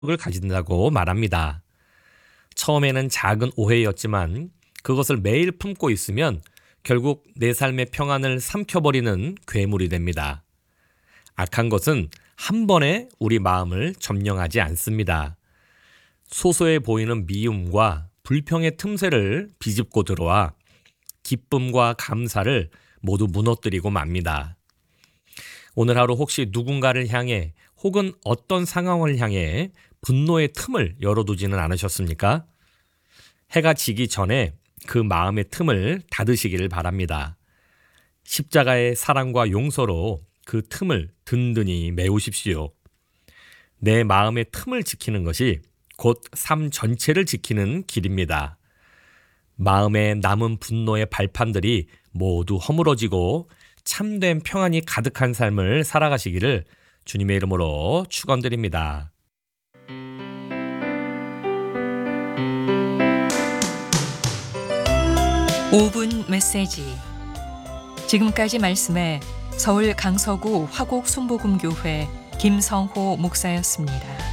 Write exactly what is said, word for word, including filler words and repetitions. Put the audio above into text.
을 가진다고 말합니다. 처음에는 작은 오해였지만 그것을 매일 품고 있으면 결국 내 삶의 평안을 삼켜버리는 괴물이 됩니다. 악한 것은 한 번에 우리 마음을 점령하지 않습니다. 소소해 보이는 미움과 불평의 틈새를 비집고 들어와 기쁨과 감사를 모두 무너뜨리고 맙니다. 오늘 하루 혹시 누군가를 향해 혹은 어떤 상황을 향해 분노의 틈을 열어두지는 않으셨습니까? 해가 지기 전에 그 마음의 틈을 닫으시기를 바랍니다. 십자가의 사랑과 용서로 그 틈을 든든히 메우십시오. 내 마음의 틈을 지키는 것이 곧 삶 전체를 지키는 길입니다. 마음에 남은 분노의 발판들이 모두 허물어지고 참된 평안이 가득한 삶을 살아가시기를 주님의 이름으로 축원드립니다. 오 분 메시지. 지금까지 말씀에 서울 강서구 화곡 순복음교회 김성호 목사였습니다.